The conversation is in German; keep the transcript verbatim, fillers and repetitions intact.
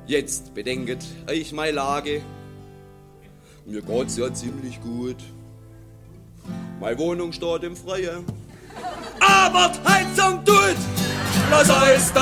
Jetzt bedenket euch meine Lage. Mir geht's ja ziemlich gut. Meine Wohnung steht im Freien. Aber die Heizung tut. Lass euch